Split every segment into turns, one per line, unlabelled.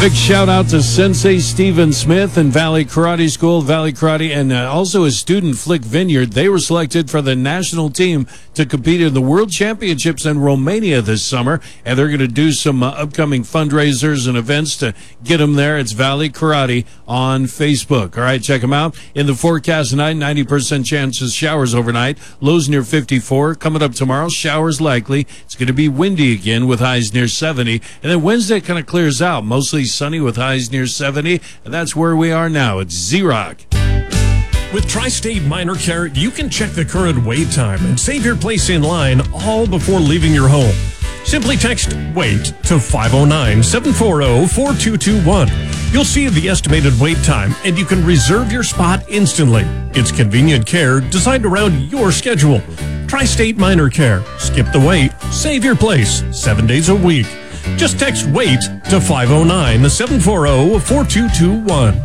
Big shout out to Sensei Stephen Smith and Valley Karate School, Valley Karate, and also his student Flick Vineyard. They were selected for the national team to compete in the World Championships in Romania this summer, and they're going to do some upcoming fundraisers and events to get them there. It's Valley Karate on Facebook. All right, check them out. In the forecast tonight, 90% chance of showers overnight, lows near 54. Coming up tomorrow, showers likely. It's going to be windy again with highs near 70, and then Wednesday kind of clears out, mostly sunny with highs near 70, and that's where we are now. It's Z-Rock.
With Tri-State Minor Care, you can check the current wait time and save your place in line all before leaving your home. Simply text WAIT to 509-740-4221. You'll see the estimated wait time, and you can reserve your spot instantly. It's convenient care designed around your schedule. Tri-State Minor Care. Skip the wait. Save your place 7 days a week. Just text WAIT to 509-740-4221.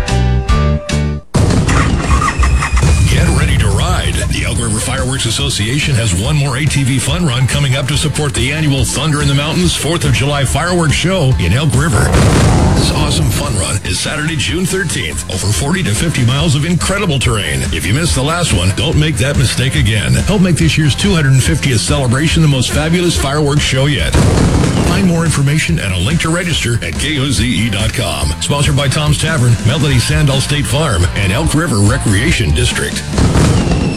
Get ready to ride. The Elk River Fireworks Association has one more ATV fun run coming up to support the annual Thunder in the Mountains 4th of July fireworks show in Elk River. This awesome fun run is Saturday, June 13th. Over 40 to 50 miles of incredible terrain. If you missed the last one, don't make that mistake again. Help make this year's 250th celebration the most fabulous fireworks show yet. Find more information and a link to register at KOZE.com. Sponsored by Tom's Tavern, Melody Sandal State Farm, and Elk River Recreation District.